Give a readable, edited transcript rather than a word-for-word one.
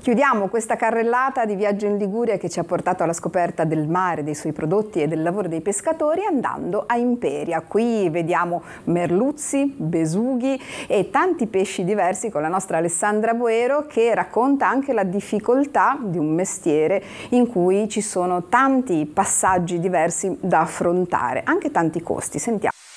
Chiudiamo questa carrellata di viaggio in Liguria che ci ha portato alla scoperta del mare, dei suoi prodotti e del lavoro dei pescatori andando a Imperia. Qui vediamo merluzzi, besughi e tanti pesci diversi con la nostra Alessandra Boero, che racconta anche la difficoltà di un mestiere in cui ci sono tanti passaggi diversi da affrontare, anche tanti costi. Sentiamo.